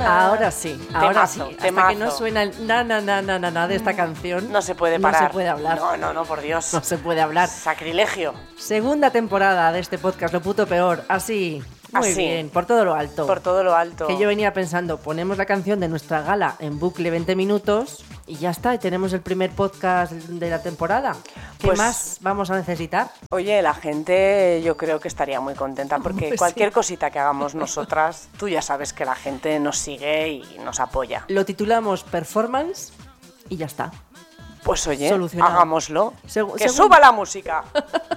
Ahora sí. Temazo, Hasta temazo. que no suena el na de esta canción, No se puede parar. No se puede hablar. No, por Dios. No se puede hablar. Sacrilegio. Segunda temporada de este podcast, Lo Puto Peor. Así. Muy Así. bien, por todo lo alto. Por todo lo alto. Que yo venía pensando, ponemos la canción de nuestra gala en bucle 20 minutos y ya está, y tenemos el primer podcast de la temporada. ¿Qué Pues, más vamos a necesitar? Oye, la gente yo creo que estaría muy contenta porque Pues cualquier sí. cosita que hagamos nosotras, tú ya sabes que la gente nos sigue y nos apoya. Lo titulamos Performance y ya está. Pues oye, Solucionado. hagámoslo. Según- ¡Que suba la música!